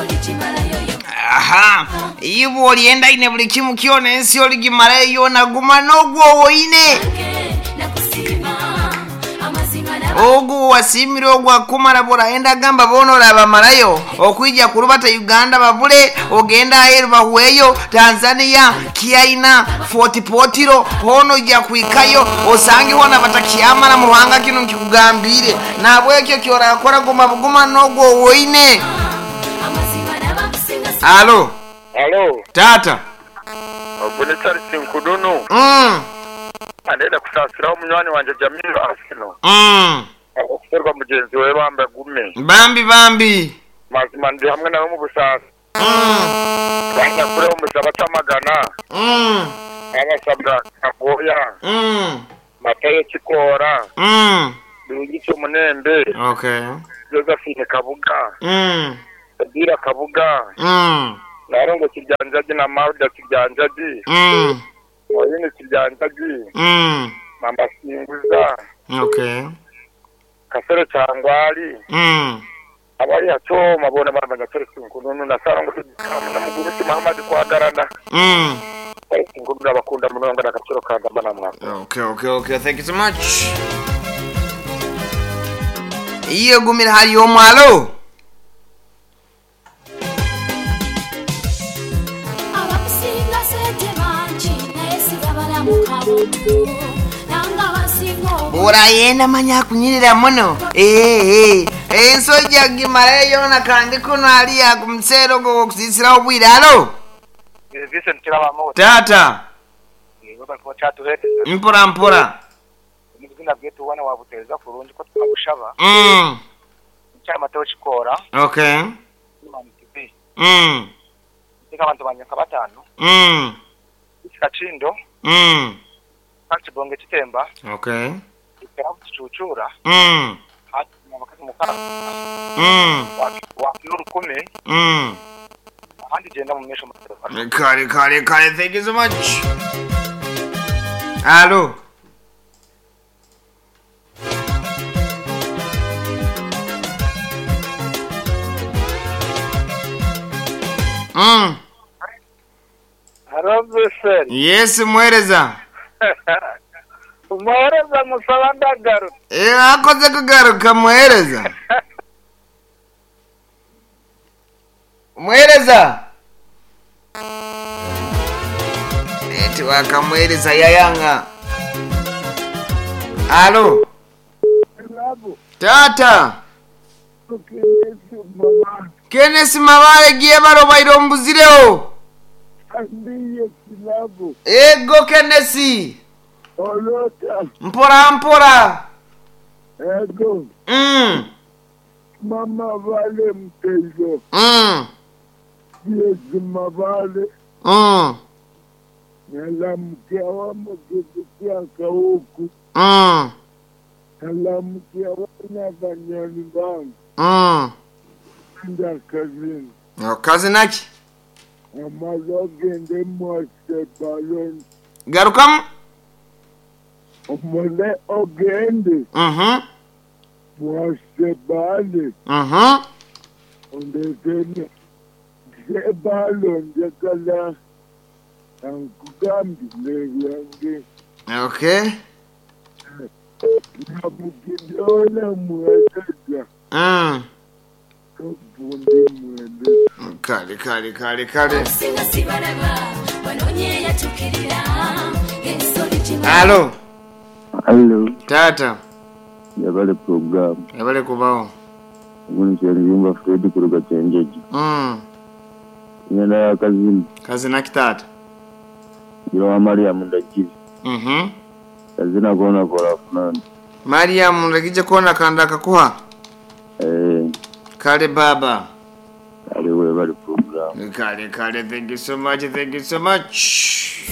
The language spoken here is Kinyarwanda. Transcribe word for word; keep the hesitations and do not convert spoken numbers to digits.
aha ibo olienda ine buli kimu kione ensi oligimala yona guma nogwo woine ogu wasimire ogwa kumala bora enda gamba bono laba malayo okwijja kulubata Uganda babule ogenda ayeru bahueyo Tanzania kiaina forty potiro hono ja kuikayo osangi wana batakiyama na muhanga kino nkikugambire nabwe kyo kyora akora guma buguma nogwo woine. Alo alo tata obone tari sinkudunu mm andenda kusasira umunywani wanje Jamil Asino mm okuserwa mugenzi we bambe gume bambi bambi mazima ndi hamwe nawe mu busasa mm banya kure umusaba tamagana mm abasabwa agoya mm mataye kikora mm birugice munembe okay Josephine Kabuga mm Dira Kabuga mm narongo kijanja na Mauda kijanja di mm oyini kijanja di mm mamba singuza okay kasere cyangwali mm abari hato mabona bana gasere sinkununu na sarongo na mugurusi Muhammad kwagarana mm sinkununu abakunda munonga na kaciro kanda na mwa. Okay okay okay thank you so much. Iyo gumira hari yo mwalo Bora yena manya kunyirira muno eh eh enso jagimara yona kandi kuno ali ya kumsero go kusisira obwiralo Vincent Kirabamo tata ngoba ko chatu hete mpora mpora muzina bwetu wana wabuteza kurunji ko twabushaba mm cyama to chikora okay imani tipi mm tika abantu banyaka batano mm kachindo mm kati bonge chitemba okay ikarabu chichuchura mm hati wakati mukara mm wa kiluru kumi mm handi jenda mu mesho matero kare kare kare thank you so much. Alo mm Arabese yes mwereza mwereza musabanda garu eh akoze kugaruka mwereza mwereza eti wakamwereza yayanga. Alo tata Kenesi mabale giye baro bayirombuzireo Andiye kilabu ego Kenesi olota mpora mpora ego mm mama vale mtejo mm yezi mavale mm nala mkia wa mkikia kauku mm nala mkia wa nyabanyani bangu mm nda kazini no kazinaki amalogende mwase balon garukam omole ogende mhm mwase bale mhm ondetene se balon dekala ankugambi leyange okay namukidola mweleza mm kubundi mweleza kale kale kale kale. Alo Hello, tata yabale program. yabale kubaho Nguni cyangwa Fred kuruga cyengeje. mm Nyana ya kazini. kazinaki tata Yo Maria mundagize. mhm Kazina kona kora fulani. Mariam ndagije kona kanda kakuha Eh, kale baba ali we bale program. kale kale thank you so much thank you so much.